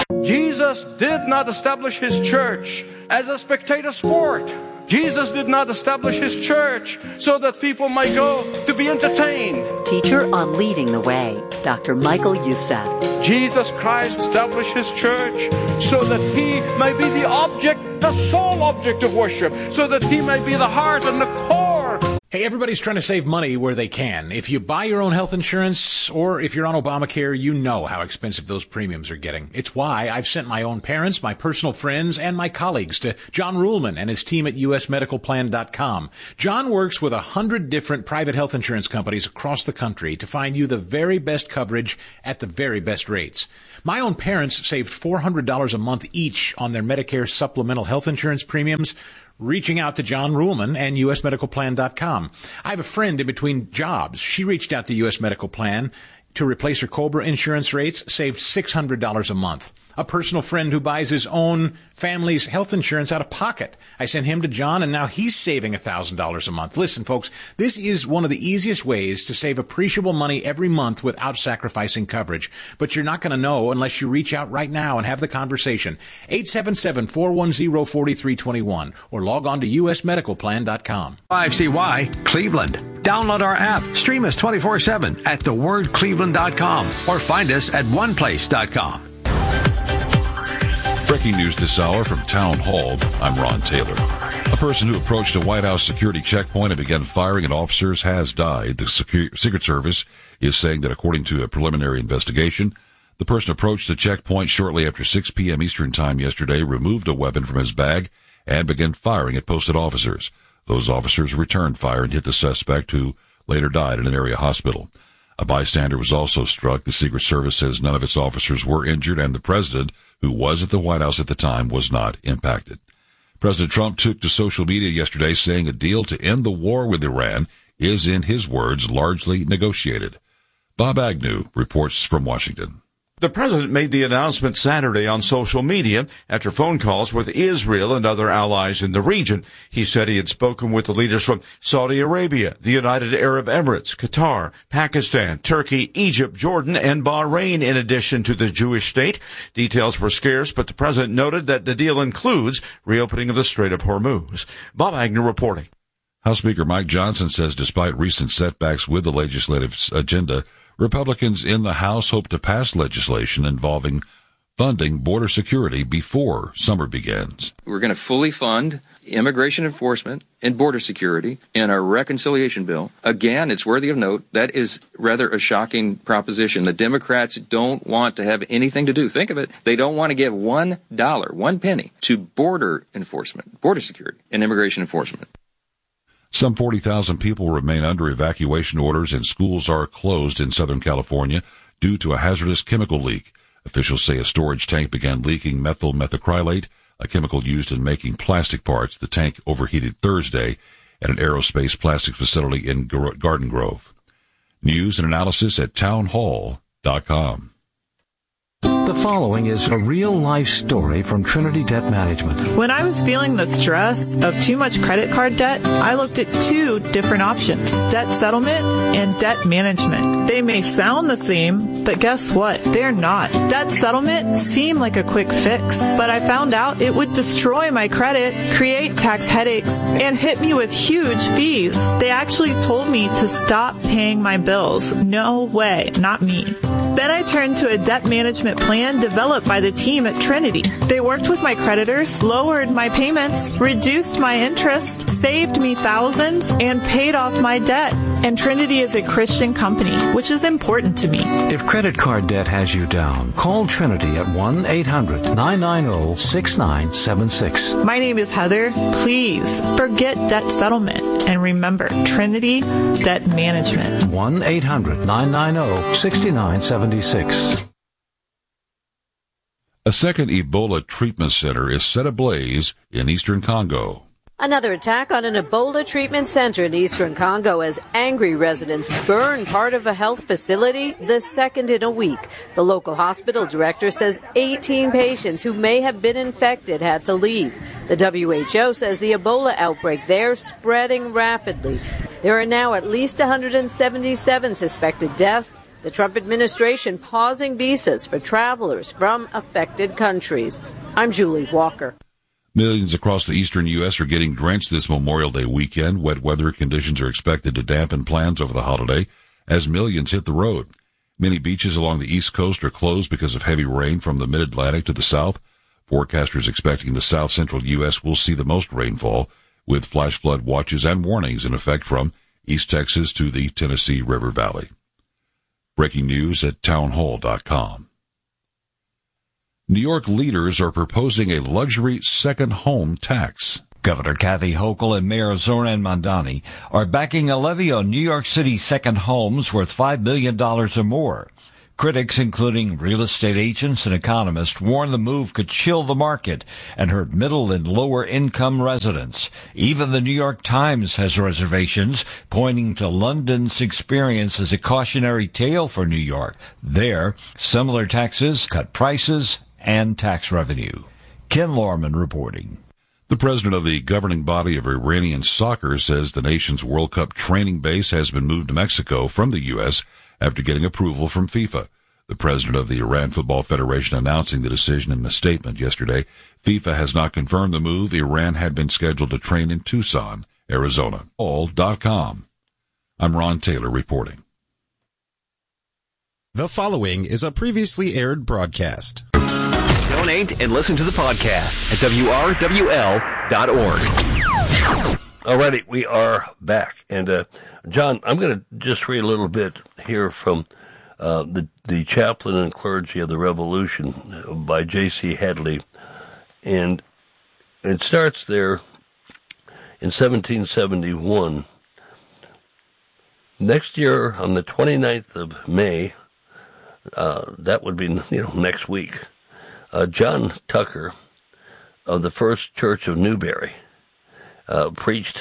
Jesus did not establish his church as a spectator sport. Jesus did not establish his church so that people might go to be entertained. Teacher on Leading the Way, Dr. Michael Youssef. Jesus Christ established his church so that he may be the object, the sole object of worship, so that he may be the heart and the core. Hey, everybody's trying to save money where they can. If you buy your own health insurance or if you're on Obamacare, you know how expensive those premiums are getting. It's why I've sent my own parents, my personal friends, and my colleagues to John Ruhlman and his team at usmedicalplan.com. John works with 100 different private health insurance companies across the country to find you the very best coverage at the very best rates. My own parents saved $400 a month each on their Medicare supplemental health insurance premiums, reaching out to John Ruhlman and usmedicalplan.com. I have a friend in between jobs. She reached out to US Medical Plan to replace her COBRA insurance rates, saved $600 a month. A personal friend who buys his own family's health insurance out of pocket. I sent him to John, and now he's saving $1,000 a month. Listen, folks, this is one of the easiest ways to save appreciable money every month without sacrificing coverage. But you're not going to know unless you reach out right now and have the conversation. 877-410-4321 or log on to usmedicalplan.com. 5CY Cleveland. Download our app. Stream us 24/7 at thewordcleveland.com or find us at oneplace.com. Breaking news this hour from Town Hall. I'm Ron Taylor. A person who approached a White House security checkpoint and began firing at officers has died. The Secret Service is saying that according to a preliminary investigation, the person approached the checkpoint shortly after 6 p.m. Eastern Time yesterday, removed a weapon from his bag, and began firing at posted officers. Those officers returned fire and hit the suspect, who later died in an area hospital. A bystander was also struck. The Secret Service says none of its officers were injured, and the president, who was at the White House at the time, was not impacted. President Trump took to social media yesterday saying a deal to end the war with Iran is, in his words, largely negotiated. Bob Agnew reports from Washington. The president made the announcement Saturday on social media after phone calls with Israel and other allies in the region. He said he had spoken with the leaders from Saudi Arabia, the United Arab Emirates, Qatar, Pakistan, Turkey, Egypt, Jordan, and Bahrain, in addition to the Jewish state. Details were scarce, but the president noted that the deal includes reopening of the Strait of Hormuz. Bob Agnew reporting. House Speaker Mike Johnson says despite recent setbacks with the legislative agenda, Republicans in the House hope to pass legislation involving funding border security before summer begins. We're going to fully fund immigration enforcement and border security in our reconciliation bill. Again, it's worthy of note, that is rather a shocking proposition. The Democrats don't want to have anything to do. Think of it. They don't want to give $1, 1 penny to border enforcement, border security, and immigration enforcement. Some 40,000 people remain under evacuation orders, and schools are closed in Southern California due to a hazardous chemical leak. Officials say a storage tank began leaking methyl methacrylate, a chemical used in making plastic parts. The tank overheated Thursday at an aerospace plastic facility in Garden Grove. News and analysis at townhall.com. The following is a real-life story from Trinity Debt Management. When I was feeling the stress of too much credit card debt, I looked at two different options: debt settlement and debt management. They may sound the same, but guess what? They're not. Debt settlement seemed like a quick fix, but I found out it would destroy my credit, create tax headaches, and hit me with huge fees. They actually told me to stop paying my bills. No way, not me. Then I turned to a debt management plan developed by the team at Trinity. They worked with my creditors, lowered my payments, reduced my interest, saved me thousands, and paid off my debt. And Trinity is a Christian company, which is important to me. If credit card debt has you down, call Trinity at 1-800-990-6976. My name is Heather. Please forget debt settlement and remember Trinity Debt Management. 1-800-990-6976. A second Ebola treatment center is set ablaze in eastern Congo. Another attack on an Ebola treatment center in eastern Congo as angry residents burn part of a health facility, the second in a week. The local hospital director says 18 patients who may have been infected had to leave. The WHO says the Ebola outbreak there spreading rapidly. There are now at least 177 suspected deaths, The Trump administration pausing visas for travelers from affected countries. I'm Julie Walker. Millions across the eastern U.S. are getting drenched this Memorial Day weekend. Wet weather conditions are expected to dampen plans over the holiday as millions hit the road. Many beaches along the East Coast are closed because of heavy rain from the mid-Atlantic to the south. Forecasters expecting the south-central U.S. will see the most rainfall, with flash flood watches and warnings in effect from East Texas to the Tennessee River Valley. Breaking news at townhall.com. New York leaders are proposing a luxury second home tax. Governor Kathy Hochul and Mayor Zoran Mandani are backing a levy on New York City second homes worth $5 million or more. Critics, including real estate agents and economists, warn the move could chill the market and hurt middle and lower income residents. Even the New York Times has reservations, pointing to London's experience as a cautionary tale for New York. There, similar taxes cut prices and tax revenue. Ken Lorman reporting. The president of the governing body of Iranian soccer says the nation's World Cup training base has been moved to Mexico from the U.S. after getting approval from FIFA. The president of the Iran Football Federation announcing the decision in a statement yesterday. FIFA has not confirmed the move. Iran had been scheduled to train in Tucson, Arizona. All.com. I'm Ron Taylor reporting. The following is a previously aired broadcast. Donate and listen to the podcast at WRWL.org. Alrighty, we are back. And, John, I'm going to just read a little bit here from the Chaplain and Clergy of the Revolution by J.C. Hadley. And it starts there in 1771. Next year, on the 29th of May, that would be, next week, John Tucker of the First Church of Newbury preached,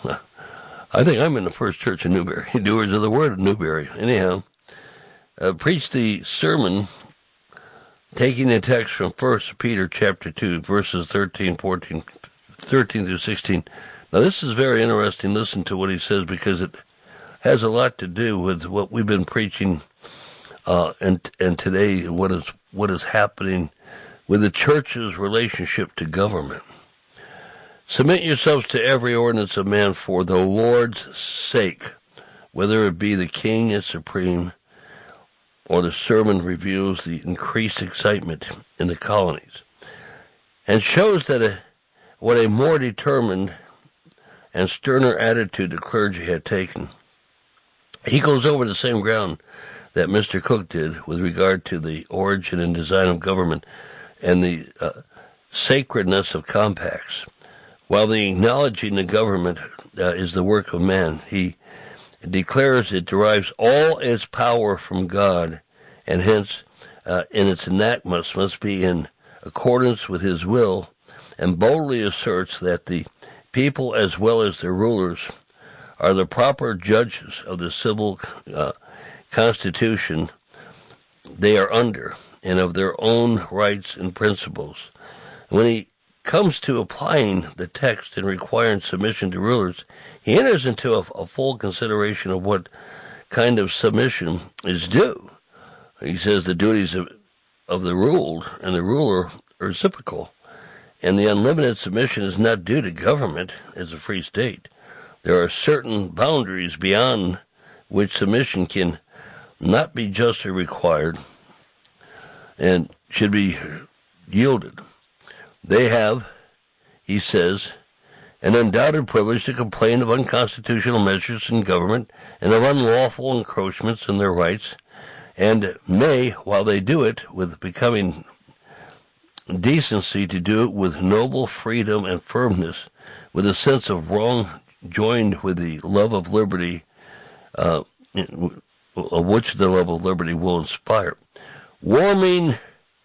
I think I'm in the First Church of Newbury, doers of the word of Newbury. Anyhow, preached the sermon taking the text from 1 Peter chapter 2, verses 13 through 16. Now, this is very interesting. Listen to what he says, because it has a lot to do with what we've been preaching and today, what is happening with the church's relationship to government. Submit yourselves to every ordinance of man for the Lord's sake, whether it be the king is supreme, or the sermon reveals the increased excitement in the colonies, and shows that what a more determined and sterner attitude the clergy had taken. He goes over the same ground that Mr. Cook did with regard to the origin and design of government and the sacredness of compacts. While the acknowledging the government is the work of man, he declares it derives all its power from God, and hence in its enactments must be in accordance with his will, and boldly asserts that the people as well as their rulers are the proper judges of the civil constitution they are under, and of their own rights and principles. When he comes to applying the text and requiring submission to rulers, he enters into a full consideration of what kind of submission is due. He says the duties of the ruled and the ruler are reciprocal, and the unlimited submission is not due to government as a free state. There are certain boundaries beyond which submission can not be justly required and should be yielded. They have, he says, an undoubted privilege to complain of unconstitutional measures in government and of unlawful encroachments in their rights, and may, while they do it with becoming decency, to do it with noble freedom and firmness, with a sense of wrong joined with the love of liberty, of which the love of liberty will inspire. Warning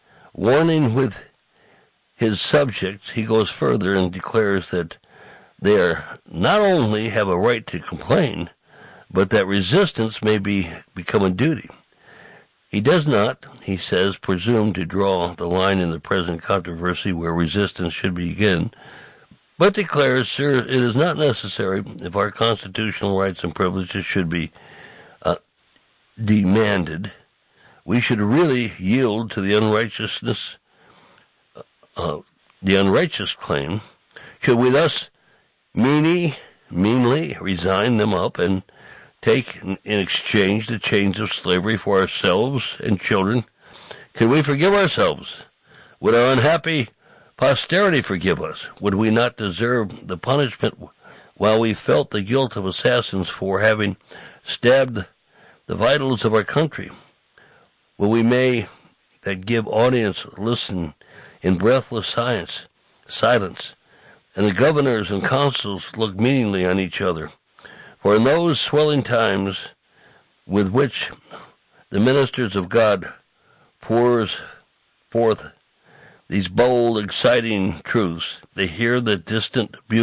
with his subjects, he goes further and declares that they are not only have a right to complain, but that resistance may become a duty. He does not, he says, presume to draw the line in the present controversy where resistance should begin, but declares, sir, it is not necessary if our constitutional rights and privileges should be demanded, we should really yield to the unrighteous claim. Should we thus meanly resign them up and take in exchange the chains of slavery for ourselves and children? Can we forgive ourselves? Would our unhappy posterity forgive us? Would we not deserve the punishment while we felt the guilt of assassins for having stabbed the vitals of our country? Will we may that give audience listen in breathless silence, and the governors and consuls look meaningly on each other? For in those swelling times with which the ministers of God pours forth these bold, exciting truths, they hear the distant